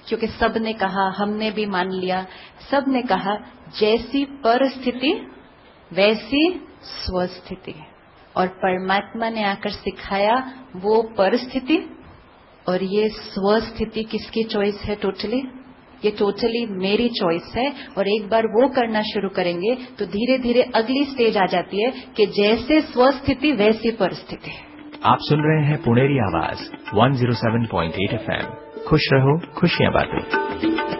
क्योंकि सब ने कहा, हमने भी मान लिया, सब ने कहा जैसी परिस्थिति वैसी स्वस्थिति। और परमात्मा ने आकर सिखाया वो परिस्थिति और ये स्वस्थिति किसकी चॉइस है टोटली? ये टोटली मेरी चॉइस है। और एक बार वो करना शुरू करेंगे तो धीरे धीरे अगली स्टेज आ जाती है कि जैसे स्वस्थिति वैसी परिस्थिति। आप सुन रहे हैं पुणेरी आवाज 107.8 FM। खुश रहो, खुशियां बांटो।